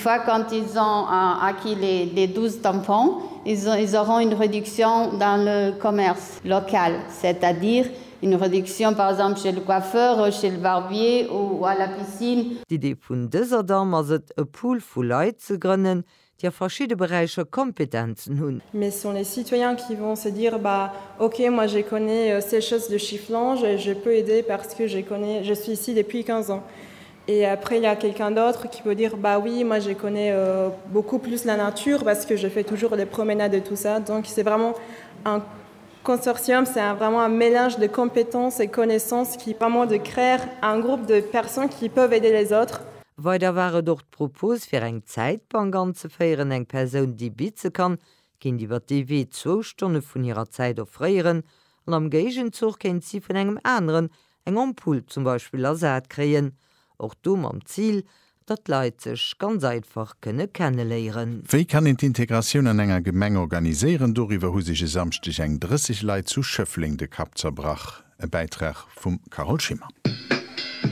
fois quand ils ont acquis les 12 tampons, ils auront une réduction dans le commerce local, c'est-à-dire une réduction par exemple chez le coiffeur, chez le barbier ou à la piscine. Die Idee vun dëser Dam ass et e Pool vu Leiit ze grënnen, die a verschiedene Bereiche Kompetenzen hunn. Mais ce sont les citoyens qui vont se dire ok, moi je connais ces choses de chifflange et je peux aider parce que je suis ici depuis 15 ans. Et après il y a quelqu'un d'autre qui peut dire oui, moi je connais beaucoup plus la nature parce que je fais toujours des promenades et tout ça. Donc c'est vraiment un consortium, c'est vraiment un mélange de compétences et connaissances qui permet de créer un groupe de personnes qui peuvent aider les autres. Weiter war dort Propos fir eng Zeitbank anzufeieren eng Person, die bize kann, ginn iwwer DW 2 Stunde vun ihrer Zeit offréieren, an am Gegenzug kennt sie vun engem anderen eng Ampoul zum Beispiel ersat kreien, och dumm am Ziel, dat Leiit sech ganz einfach kënne kennenléieren. Wéi kann d Integrationun an enger Gemeng organiiséieren, doriwer hu sich samstich eng 30 Leiit zu Schëffling de Kap zerbrach. E Beitrag vum Carol Schimmer.